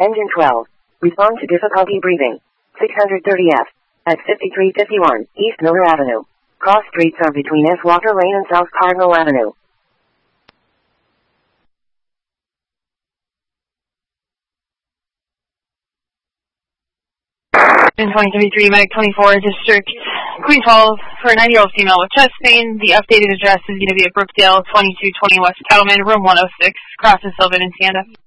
Engine 12. Respond to difficulty breathing. 630F. At 5351 East Miller Avenue. Cross streets are between S. Walker Lane and South Cardinal Avenue. In 2033, Medic 24, District Queens Hall for a 90-year-old female with chest pain. The updated address is going to be at Brookdale, 2220 West Cattleman, room 106, Cross and Sylvan in Siena.